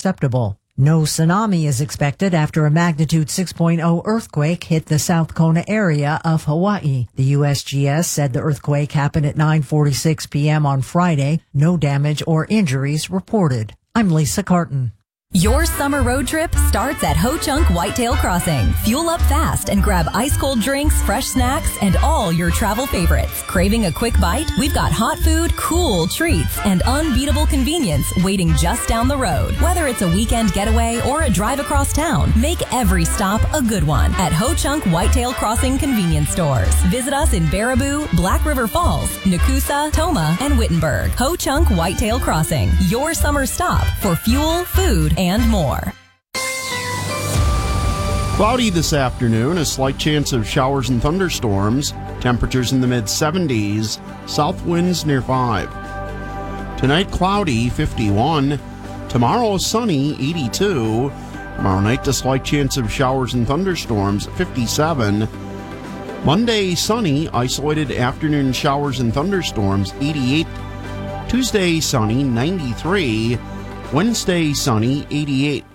acceptable. No tsunami is expected after a magnitude 6.0 earthquake hit the South Kona area of Hawaii. The USGS said the earthquake happened at 9:46 p.m. on Friday. No damage or injuries reported. I'm Lisa Carton. Your summer road trip starts at Ho Chunk Whitetail Crossing. Fuel up fast and grab ice-cold drinks, fresh snacks, and all your travel favorites. Craving a quick bite? We've got hot food, cool treats, and unbeatable convenience waiting just down the road. Whether it's a weekend getaway or a drive across town, make every stop a good one at Ho Chunk Whitetail Crossing convenience stores. Visit us in Baraboo, Black River Falls, Nakusa, Toma, and Wittenberg. Ho Chunk Whitetail Crossing, your summer stop for fuel, food, and more. Cloudy this afternoon, a slight chance of showers and thunderstorms. Temperatures in the mid-70s, south winds near 5. Tonight, cloudy, 51. Tomorrow, sunny, 82. Tomorrow night, a slight chance of showers and thunderstorms, 57. Monday, sunny, isolated afternoon showers and thunderstorms, 88. Tuesday, sunny, 93. Wednesday, sunny, 88.